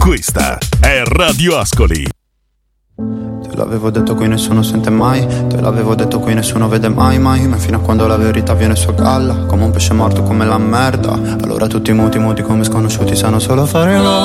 Questa è Radio Ascoli. Te l'avevo detto qui nessuno sente mai, te l'avevo detto qui nessuno vede mai, ma fino a quando la verità viene su a galla, come un pesce morto come la merda. Allora tutti muti come sconosciuti sanno solo fare la